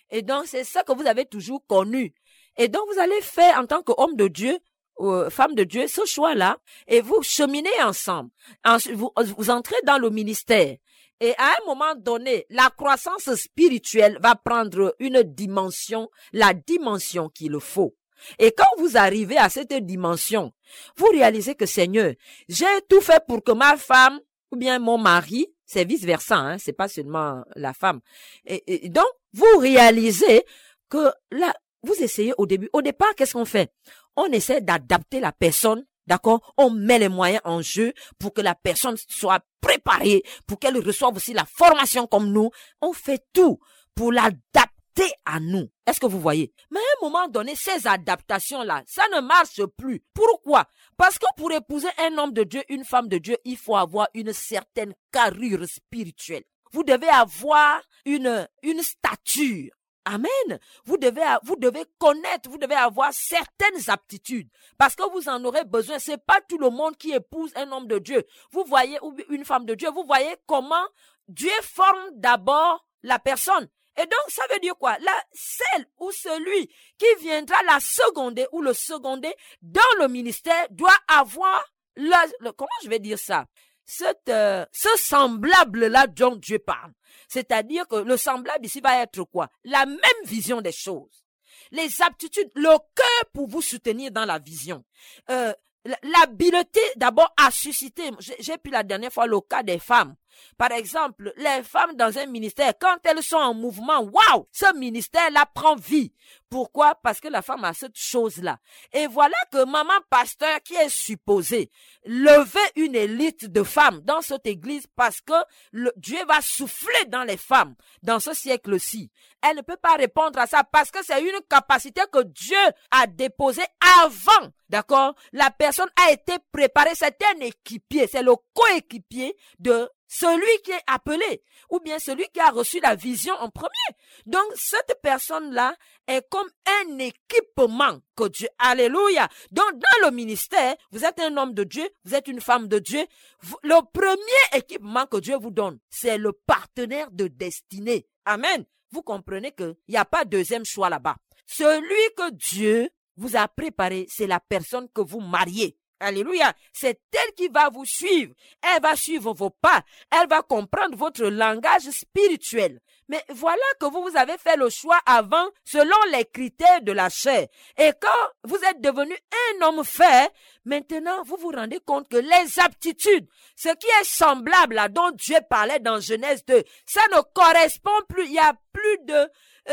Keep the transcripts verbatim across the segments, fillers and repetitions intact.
Et donc, c'est ça que vous avez toujours connu. Et donc, vous allez faire en tant qu'homme de Dieu, euh, femme de Dieu, ce choix-là, et vous cheminez ensemble. Ensuite, vous, vous entrez dans le ministère. Et à un moment donné, la croissance spirituelle va prendre une dimension, la dimension qu'il faut. Et quand vous arrivez à cette dimension, vous réalisez que Seigneur, j'ai tout fait pour que ma femme ou bien mon mari, c'est vice-versa, hein, c'est pas seulement la femme. Et, et donc, vous réalisez que là, vous essayez au début. Au départ, qu'est-ce qu'on fait? On essaie d'adapter la personne, d'accord? On met les moyens en jeu pour que la personne soit préparée, pour qu'elle reçoive aussi la formation comme nous. On fait tout pour l'adapter à nous. Est-ce que vous voyez? Mais à un moment donné, ces adaptations-là, ça ne marche plus. Pourquoi? Parce que pour épouser un homme de Dieu, une femme de Dieu, il faut avoir une certaine carrure spirituelle. Vous devez avoir une, une stature. Amen. Vous devez, vous devez connaître, vous devez avoir certaines aptitudes parce que vous en aurez besoin. C'est pas tout le monde qui épouse un homme de Dieu. Vous voyez, ou une femme de Dieu, vous voyez comment Dieu forme d'abord la personne. Et donc, ça veut dire quoi? Là, celle ou celui qui viendra la seconder ou le seconder dans le ministère doit avoir le, le comment je vais dire ça? Cette, euh, ce semblable-là dont Dieu parle. C'est-à-dire que le semblable ici va être quoi? La même vision des choses. Les aptitudes, le cœur pour vous soutenir dans la vision. Euh, l'habileté d'abord à susciter. J'ai pris la dernière fois le cas des femmes. Par exemple, les femmes dans un ministère, quand elles sont en mouvement, waouh, ce ministère-là prend vie. Pourquoi? Parce que la femme a cette chose-là. Et voilà que maman pasteur qui est supposée lever une élite de femmes dans cette église parce que le, Dieu va souffler dans les femmes dans ce siècle-ci. Elle ne peut pas répondre à ça parce que c'est une capacité que Dieu a déposée avant. D'accord? La personne a été préparée, c'est un équipier, c'est le coéquipier de celui qui est appelé, ou bien celui qui a reçu la vision en premier. Donc, cette personne-là est comme un équipement que Dieu, alléluia. Donc, dans le ministère, vous êtes un homme de Dieu, vous êtes une femme de Dieu. Le premier équipement que Dieu vous donne, c'est le partenaire de destinée. Amen. Vous comprenez qu'il n'y a pas deuxième choix là-bas. Celui que Dieu vous a préparé, c'est la personne que vous mariez. Alléluia. C'est elle qui va vous suivre. Elle va suivre vos pas. Elle va comprendre votre langage spirituel. Mais voilà que vous, vous avez fait le choix avant selon les critères de la chair. Et quand vous êtes devenu un homme fait, maintenant vous vous rendez compte que les aptitudes, ce qui est semblable à dont Dieu parlait dans Genèse deux, ça ne correspond plus. Il n'y a plus de...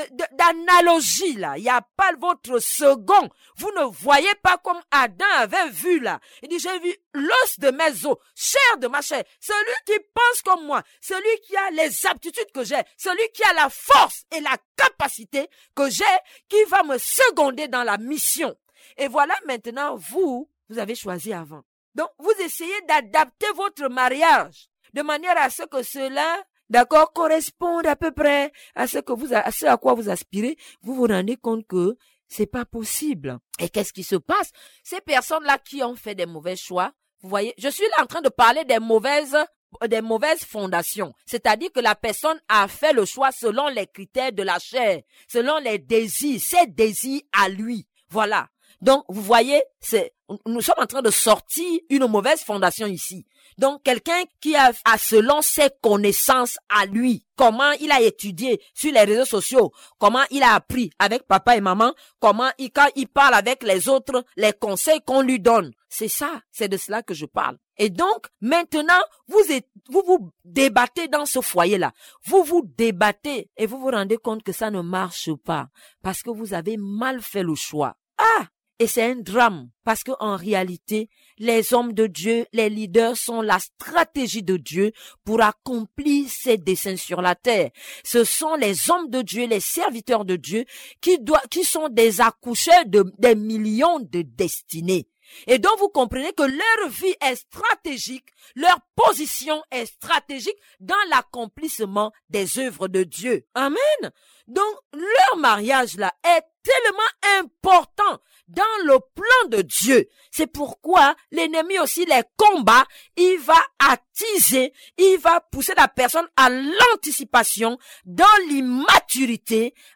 d'analogie là, il n'y a pas votre second. Vous ne voyez pas comme Adam avait vu là. Il dit, j'ai vu l'os de mes os, chair de ma chair. Celui qui pense comme moi, celui qui a les aptitudes que j'ai, celui qui a la force et la capacité que j'ai, qui va me seconder dans la mission. Et voilà maintenant, vous, vous avez choisi avant. Donc, vous essayez d'adapter votre mariage de manière à ce que cela... D'accord, correspondre à peu près à ce que vous, à ce à quoi vous aspirez, vous vous rendez compte que c'est pas possible. Et qu'est-ce qui se passe? Ces personnes-là qui ont fait des mauvais choix, vous voyez, je suis là en train de parler des mauvaises, des mauvaises fondations. C'est-à-dire que la personne a fait le choix selon les critères de la chair, selon les désirs, ses désirs à lui. Voilà. Donc, vous voyez, c'est, nous sommes en train de sortir une mauvaise fondation ici. Donc, quelqu'un qui a, a selon ses connaissances à lui, comment il a étudié sur les réseaux sociaux, comment il a appris avec papa et maman, comment il, quand il parle avec les autres, les conseils qu'on lui donne. C'est ça, c'est de cela que je parle. Et donc, maintenant, vous êtes, vous vous débattez dans ce foyer-là. Vous vous débattez et vous vous rendez compte que ça ne marche pas parce que vous avez mal fait le choix. Ah! Et c'est un drame parce que en réalité, les hommes de Dieu, les leaders sont la stratégie de Dieu pour accomplir ses desseins sur la terre. Ce sont les hommes de Dieu, les serviteurs de Dieu qui doivent, qui sont des accoucheurs de des millions de destinées. Et donc vous comprenez que leur vie est stratégique, leur position est stratégique dans l'accomplissement des œuvres de Dieu. Amen. Donc leur mariage là est tellement important dans le plan de Dieu. C'est pourquoi l'ennemi aussi les combat, il va attiser, il va pousser la personne à l'anticipation, dans l'immaturité,